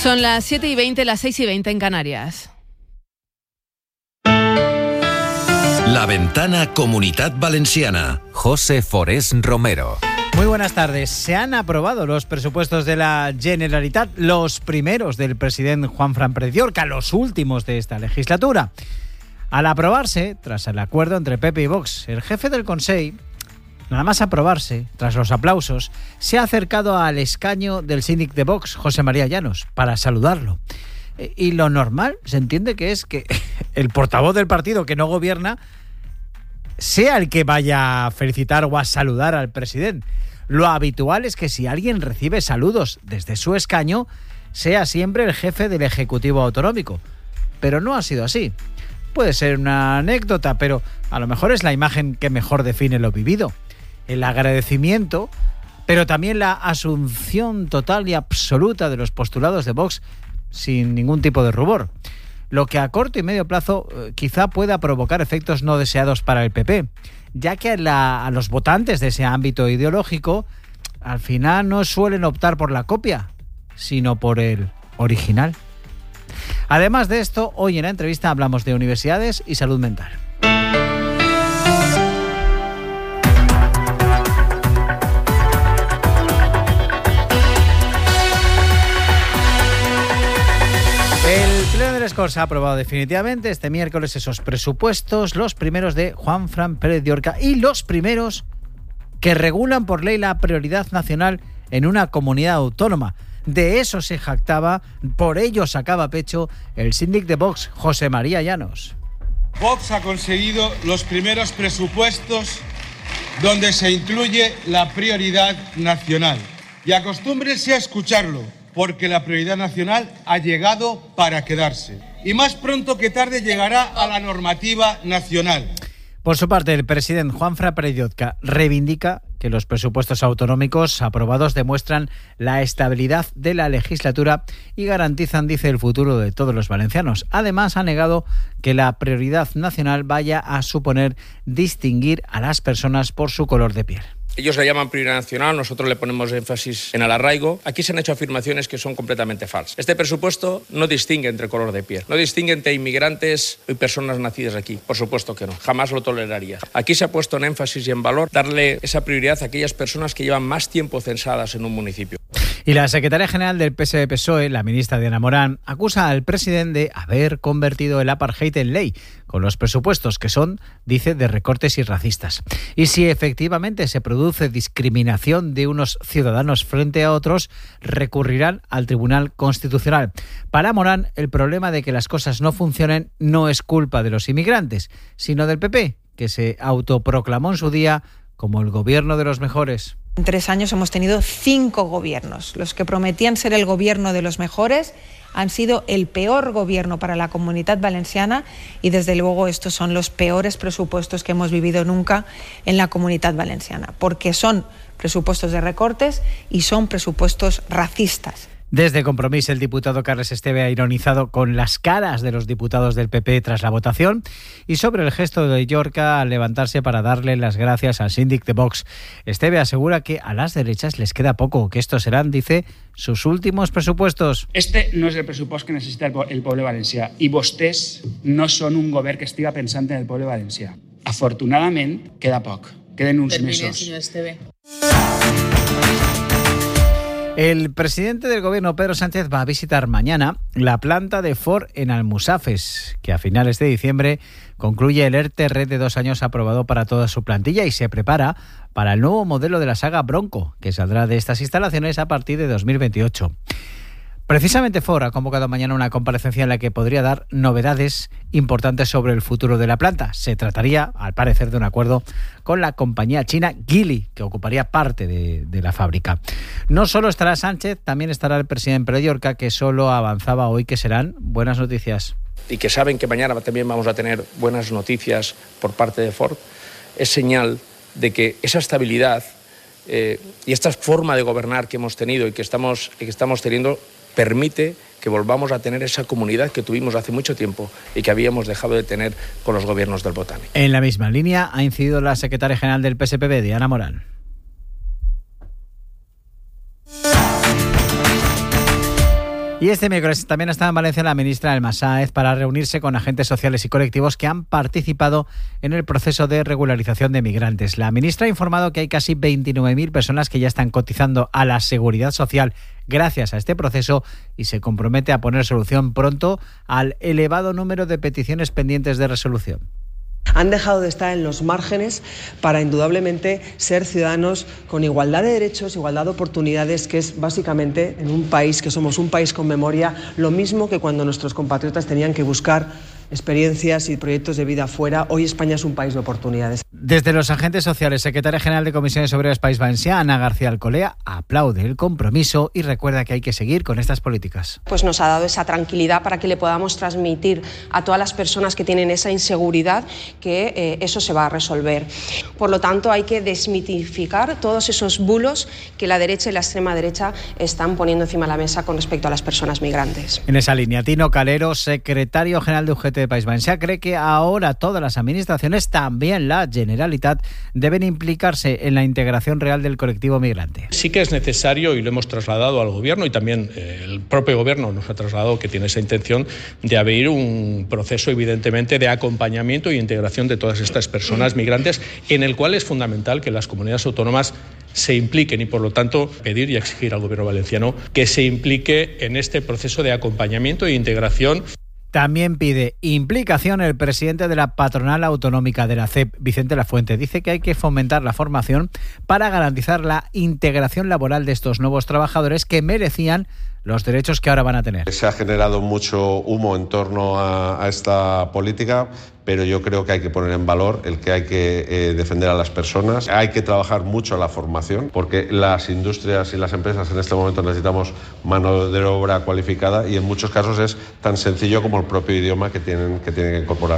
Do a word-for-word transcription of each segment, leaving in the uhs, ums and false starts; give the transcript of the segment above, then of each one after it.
Son las siete y veinte, las seis y veinte en Canarias. La Ventana Comunitat Valenciana. José Forés Romero. Muy buenas tardes. Se han aprobado los presupuestos de la Generalitat, los primeros del presidente Juanfran Pérez Llorca, los últimos de esta legislatura. Al aprobarse, tras el acuerdo entre P P y Vox, el jefe del Consell, nada más aprobarse, tras los aplausos, se ha acercado al escaño del síndic de Vox, José María Llanos, para saludarlo. Y lo normal, se entiende que es que el portavoz del partido que no gobierna sea el que vaya a felicitar o a saludar al presidente. Lo habitual es que si alguien recibe saludos desde su escaño, sea siempre el jefe del Ejecutivo Autonómico. Pero no ha sido así. Puede ser una anécdota, pero a lo mejor es la imagen que mejor define lo vivido. El agradecimiento, pero también la asunción total y absoluta de los postulados de Vox sin ningún tipo de rubor. Lo que a corto y medio plazo eh, quizá pueda provocar efectos no deseados para el P P, ya que a, la, a los votantes de ese ámbito ideológico al final no suelen optar por la copia, sino por el original. Además de esto, hoy en la entrevista hablamos de universidades y salud mental. El Pleno de les Corts ha aprobado definitivamente este miércoles esos presupuestos, los primeros de Juanfran Pérez Llorca y los primeros que regulan por ley la prioridad nacional en una comunidad autónoma. De eso se jactaba, por ello sacaba pecho el síndic de Vox, José María Llanos. Vox ha conseguido los primeros presupuestos donde se incluye la prioridad nacional. Y acostúmbrense a escucharlo, porque la prioridad nacional ha llegado para quedarse. Y más pronto que tarde llegará a la normativa nacional. Por su parte, el presidente Juanfran Pérez Llorca reivindica que los presupuestos autonómicos aprobados demuestran la estabilidad de la legislatura y garantizan, dice, el futuro de todos los valencianos. Además, ha negado que la prioridad nacional vaya a suponer distinguir a las personas por su color de piel. Ellos le llaman prioridad nacional, nosotros le ponemos énfasis en el arraigo. Aquí se han hecho afirmaciones que son completamente falsas. Este presupuesto no distingue entre color de piel, no distingue entre inmigrantes y personas nacidas aquí. Por supuesto que no, jamás lo toleraría. Aquí se ha puesto en énfasis y en valor darle esa prioridad a aquellas personas que llevan más tiempo censadas en un municipio. Y la secretaria general del P S D P S O E, la ministra Diana Morán, acusa al presidente de haber convertido el apartheid en ley, con los presupuestos que son, dice, de recortes y racistas. Y si efectivamente se produce discriminación de unos ciudadanos frente a otros, recurrirán al Tribunal Constitucional. Para Morán, el problema de que las cosas no funcionen no es culpa de los inmigrantes, sino del P P, que se autoproclamó en su día como el gobierno de los mejores. En tres años hemos tenido cinco gobiernos. Los que prometían ser el gobierno de los mejores han sido el peor gobierno para la Comunitat Valenciana y desde luego estos son los peores presupuestos que hemos vivido nunca en la Comunitat Valenciana, porque son presupuestos de recortes y son presupuestos racistas. Desde Compromís, el diputado Carles Esteve ha ironizado con las caras de los diputados del P P tras la votación y sobre el gesto de Llorca al levantarse para darle las gracias al síndic de Vox. Esteve asegura que a las derechas les queda poco, que estos serán, dice, sus últimos presupuestos. Este no és el pressupost que necessita el, el poble valencià i vostès no són un govern que estiga pensant en el poble valencià. Afortunadament, queda poc. Queden uns Termine, mesos. señor Esteve. El presidente del gobierno, Pedro Sánchez, va a visitar mañana la planta de Ford en Almusafes, que a finales de diciembre concluye el ERTE Red de dos años aprobado para toda su plantilla y se prepara para el nuevo modelo de la saga Bronco, que saldrá de estas instalaciones a partir de dos mil veintiocho. Precisamente Ford ha convocado mañana una comparecencia en la que podría dar novedades importantes sobre el futuro de la planta. Se trataría, al parecer, de un acuerdo con la compañía china Geely, que ocuparía parte de, de la fábrica. No solo estará Sánchez, también estará el presidente Pérez Llorca, que solo avanzaba hoy que serán buenas noticias. Y que saben que mañana también vamos a tener buenas noticias por parte de Ford, es señal de que esa estabilidad eh, y esta forma de gobernar que hemos tenido y que estamos, que estamos teniendo permite que volvamos a tener esa comunidad que tuvimos hace mucho tiempo y que habíamos dejado de tener con los gobiernos del Botánico. En la misma línea ha incidido la secretaria general del P S P B, Diana Morán. Y este miércoles también está en Valencia la ministra Elma Sáez para reunirse con agentes sociales y colectivos que han participado en el proceso de regularización de migrantes. La ministra ha informado que hay casi veintinueve mil personas que ya están cotizando a la Seguridad Social gracias a este proceso y se compromete a poner solución pronto al elevado número de peticiones pendientes de resolución. Han dejado de estar en los márgenes para indudablemente ser ciudadanos con igualdad de derechos, igualdad de oportunidades, que es básicamente en un país que somos un país con memoria, lo mismo que cuando nuestros compatriotas tenían que buscar experiencias y proyectos de vida fuera. Hoy España es un país de oportunidades. Desde los agentes sociales, secretaria general de Comisiones Obreras País Valencià, Ana García Alcolea, aplaude el compromiso y recuerda que hay que seguir con estas políticas. Pues nos ha dado esa tranquilidad para que le podamos transmitir a todas las personas que tienen esa inseguridad que eh, eso se va a resolver. Por lo tanto, hay que desmitificar todos esos bulos que la derecha y la extrema derecha están poniendo encima de la mesa con respecto a las personas migrantes. En esa línea, Tino Calero, secretario general de U G T de País Valencià, cree que ahora todas las administraciones, también la Generalitat, deben implicarse en la integración real del colectivo migrante. Sí que es necesario, y lo hemos trasladado al Gobierno, y también eh, el propio Gobierno nos ha trasladado que tiene esa intención de abrir un proceso, evidentemente, de acompañamiento y integración de todas estas personas migrantes, en el cual es fundamental que las comunidades autónomas se impliquen y, por lo tanto, pedir y exigir al Gobierno valenciano que se implique en este proceso de acompañamiento e integración. También pide implicación el presidente de la patronal autonómica de la C E P, Vicente Lafuente. Dice que hay que fomentar la formación para garantizar la integración laboral de estos nuevos trabajadores que merecían los derechos que ahora van a tener. Se ha generado mucho humo en torno a, a esta política, pero yo creo que hay que poner en valor el que hay que eh, defender a las personas. Hay que trabajar mucho la formación, porque las industrias y las empresas en este momento necesitamos mano de obra cualificada y en muchos casos es tan sencillo como el propio idioma que tienen que, tienen que incorporar.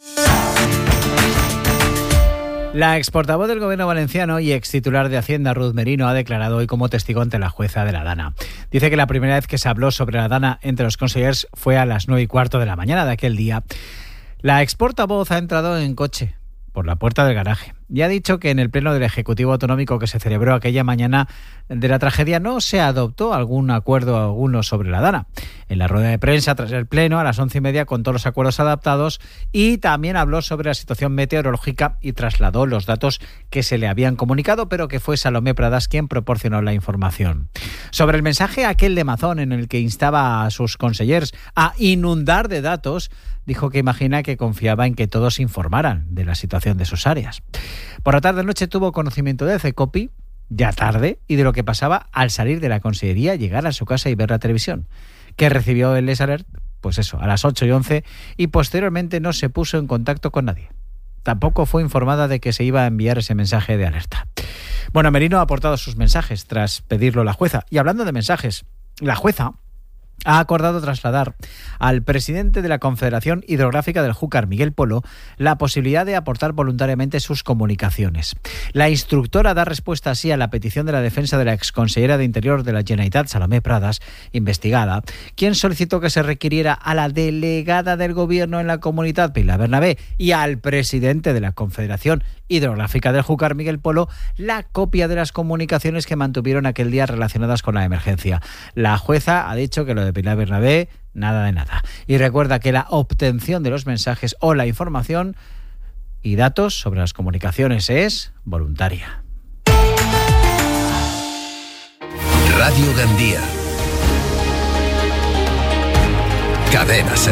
La exportavoz del Gobierno valenciano y ex titular de Hacienda, Ruth Merino, ha declarado hoy como testigo ante la jueza de la Dana. Dice que la primera vez que se habló sobre la Dana entre los consellers fue a las nueve y cuarto de la mañana de aquel día. La ex portavoz ha entrado en coche por la puerta del garaje y ha dicho que en el pleno del Ejecutivo Autonómico que se celebró aquella mañana de la tragedia no se adoptó algún acuerdo alguno sobre la Dana. En la rueda de prensa tras el pleno a las once y media contó los acuerdos adaptados y también habló sobre la situación meteorológica y trasladó los datos que se le habían comunicado, pero que fue Salomé Pradas quien proporcionó la información. Sobre el mensaje aquel de Mazón en el que instaba a sus consellers a inundar de datos, dijo que imagina que confiaba en que todos informaran de la situación de sus áreas. Por la tarde-noche tuvo conocimiento de Cecopi, ya tarde, y de lo que pasaba al salir de la consellería, llegar a su casa y ver la televisión. Que recibió el Les Alert, pues eso, a las ocho y once, y posteriormente no se puso en contacto con nadie. Tampoco fue informada de que se iba a enviar ese mensaje de alerta. Bueno, Merino ha aportado sus mensajes tras pedirlo la jueza. Y hablando de mensajes, la jueza ha acordado trasladar al presidente de la Confederación Hidrográfica del Júcar, Miguel Polo, la posibilidad de aportar voluntariamente sus comunicaciones. La instructora da respuesta así a la petición de la defensa de la exconsellera de Interior de la Generalitat, Salomé Pradas, investigada, quien solicitó que se requiriera a la delegada del Gobierno en la Comunitat, Pilar Bernabé, y al presidente de la Confederación Hidrográfica del Júcar, Miguel Polo, la copia de las comunicaciones que mantuvieron aquel día relacionadas con la emergencia. La jueza ha dicho que lo de Pilar Bernabé, nada de nada. Y recuerda que la obtención de los mensajes o la información y datos sobre las comunicaciones es voluntaria. Radio Gandía. Cadena SER.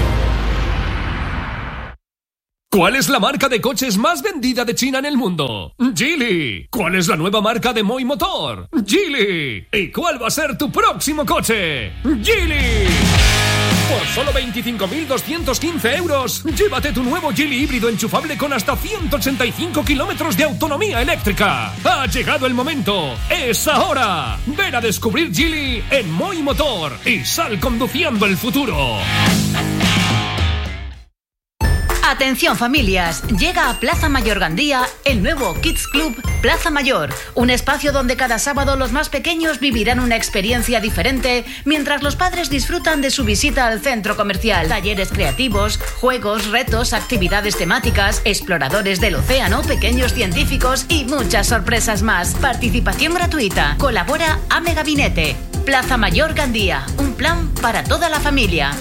¿Cuál es la marca de coches más vendida de China en el mundo? Geely. ¿Cuál es la nueva marca de Moi Motor? Geely. ¿Y cuál va a ser tu próximo coche? Geely. Por solo veinticinco mil doscientos quince euros, llévate tu nuevo Geely híbrido enchufable con hasta ciento ochenta y cinco kilómetros de autonomía eléctrica. Ha llegado el momento. ¡Es ahora! Ven a descubrir Geely en Moi Motor y sal conduciendo el futuro. Atención familias, llega a Plaza Mayor Gandía el nuevo Kids Club Plaza Mayor, un espacio donde cada sábado los más pequeños vivirán una experiencia diferente mientras los padres disfrutan de su visita al centro comercial. Talleres creativos, juegos, retos, actividades temáticas, exploradores del océano, pequeños científicos y muchas sorpresas más. Participación gratuita. Colabora Ame Gabinete. Plaza Mayor Gandía, un plan para toda la familia.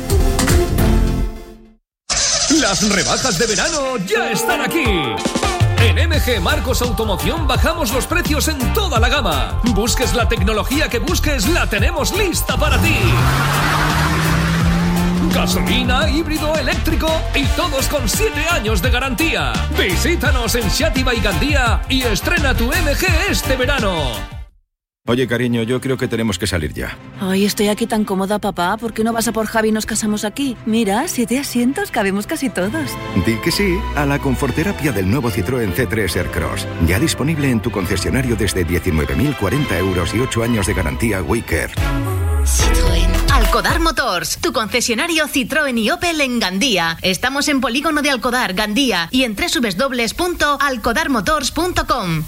Las rebajas de verano ya están aquí. En M G Marcos Automoción bajamos los precios en toda la gama. Busques la tecnología que busques, la tenemos lista para ti. Gasolina, híbrido, eléctrico y todos con siete años de garantía. Visítanos en Xàtiva y Gandía y estrena tu M G este verano. Oye, cariño, yo creo que tenemos que salir ya. Ay, estoy aquí tan cómoda, papá. ¿Por qué no vas a por Javi y nos casamos aquí? Mira, siete asientos, cabemos casi todos. Di que sí a la conforterapia del nuevo Citroën C tres Aircross. Ya disponible en tu concesionario desde diecinueve mil cuarenta euros y ocho años de garantía Wicker. Citroën. Alcodar Motors, tu concesionario Citroën y Opel en Gandía. Estamos en Polígono de Alcodar, Gandía, y en doble u doble u doble u punto alcodar motors punto com.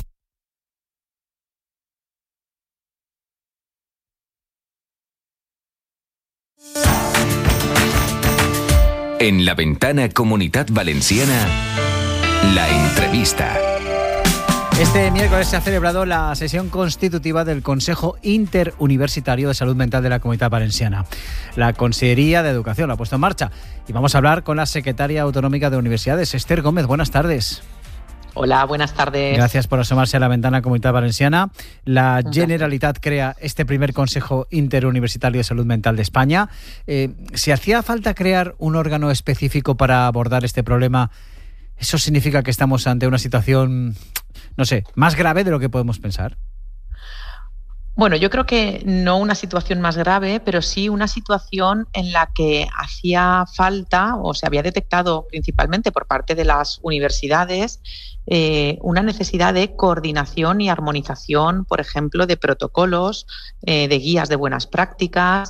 En La Ventana Comunitat Valenciana, la entrevista. Este miércoles se ha celebrado la sesión constitutiva del Consejo Interuniversitario de Salud Mental de la Comunitat Valenciana. La Consellería de Educación lo ha puesto en marcha y vamos a hablar con la secretaria autonómica de Universidades, Esther Gómez. Buenas tardes. Hola, buenas tardes. Gracias por asomarse a La Ventana Comunitat Valenciana. La Generalitat crea este primer Consejo Interuniversitario de Salud Mental de España. Eh, si hacía falta crear un órgano específico para abordar este problema, ¿eso significa que estamos ante una situación, no sé, más grave de lo que podemos pensar? Bueno, yo creo que no una situación más grave, pero sí una situación en la que hacía falta, o se había detectado principalmente por parte de las universidades, eh, una necesidad de coordinación y armonización, por ejemplo, de protocolos, eh, de guías de buenas prácticas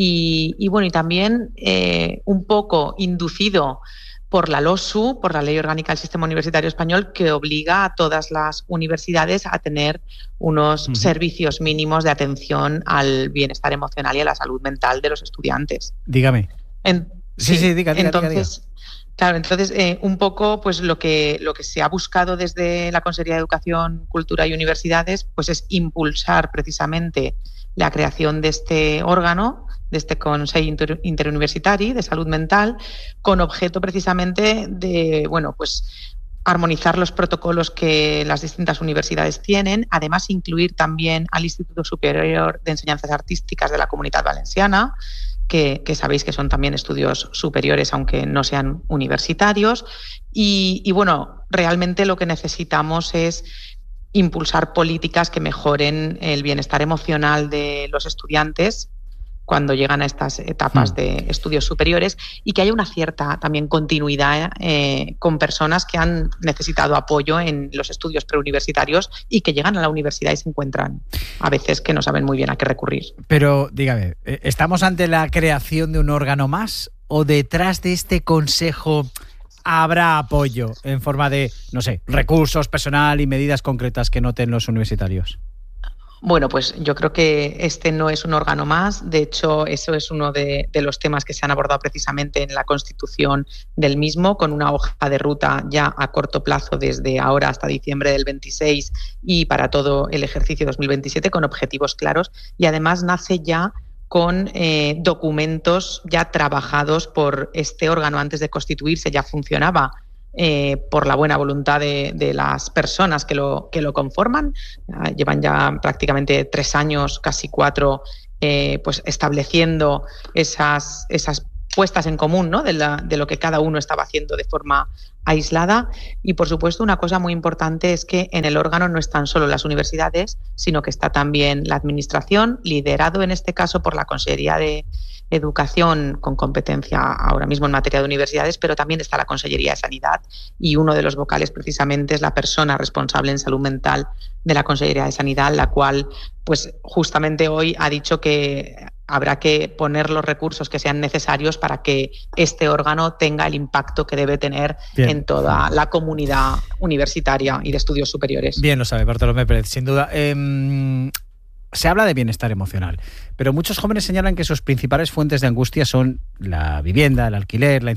y, y bueno, y también eh, un poco inducido por la LOSU, por la Ley Orgánica del Sistema Universitario Español, que obliga a todas las universidades a tener unos uh-huh. servicios mínimos de atención al bienestar emocional y a la salud mental de los estudiantes. Dígame. En, sí, sí, sí, diga, diga, entonces, diga, diga. Claro, entonces eh, un poco pues lo que lo que se ha buscado desde la Consellería de Educación, Cultura y Universidades, pues es impulsar precisamente la creación de este órgano, de este Consell Inter- Interuniversitari de Salud Mental, con objeto precisamente de, bueno, pues armonizar los protocolos que las distintas universidades tienen, además incluir también al Instituto Superior de Enseñanzas Artísticas de la Comunitat Valenciana, que, que sabéis que son también estudios superiores, aunque no sean universitarios, y, y bueno, realmente lo que necesitamos es impulsar políticas que mejoren el bienestar emocional de los estudiantes cuando llegan a estas etapas de estudios superiores y que haya una cierta también continuidad eh, con personas que han necesitado apoyo en los estudios preuniversitarios y que llegan a la universidad y se encuentran a veces que no saben muy bien a qué recurrir. Pero dígame, ¿estamos ante la creación de un órgano más o detrás de este consejo habrá apoyo en forma de, no sé, recursos, personal y medidas concretas que noten los universitarios? Bueno, pues yo creo que este no es un órgano más. De hecho, eso es uno de, de los temas que se han abordado precisamente en la constitución del mismo, con una hoja de ruta ya a corto plazo desde ahora hasta diciembre del veintiséis y para todo el ejercicio dos mil veintisiete, con objetivos claros. Y además nace ya con eh, documentos ya trabajados por este órgano. Antes de constituirse ya funcionaba Eh, por la buena voluntad de, de las personas que lo, que lo conforman. Uh, llevan ya prácticamente tres años, casi cuatro, eh, pues estableciendo esas, esas puestas en común, ¿no? de, la, de lo que cada uno estaba haciendo de forma aislada. Y, por supuesto, una cosa muy importante es que en el órgano no están solo las universidades, sino que está también la administración, liderado en este caso por la Consellería de Educación, con competencia ahora mismo en materia de universidades, pero también está la Consellería de Sanidad y uno de los vocales precisamente es la persona responsable en salud mental de la Consellería de Sanidad, la cual pues justamente hoy ha dicho que habrá que poner los recursos que sean necesarios para que este órgano tenga el impacto que debe tener Bien. en toda la comunidad universitaria y de estudios superiores. Bien lo sabe Bartolomé Pérez, sin duda. Eh, se habla de bienestar emocional, pero muchos jóvenes señalan que sus principales fuentes de angustia son la vivienda, el alquiler, la